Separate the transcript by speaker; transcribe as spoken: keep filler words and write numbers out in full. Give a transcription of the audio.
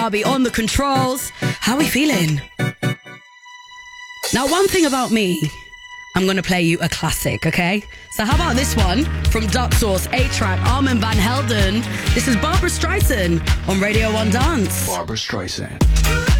Speaker 1: Barbie on the controls. How are we feeling? Now, one thing about me, I'm going to play you a classic, okay? So how about this one from Duck Sauce, A-Track, Armin van Helden. This is Barbra Streisand on Radio one Dance.
Speaker 2: Barbra Streisand.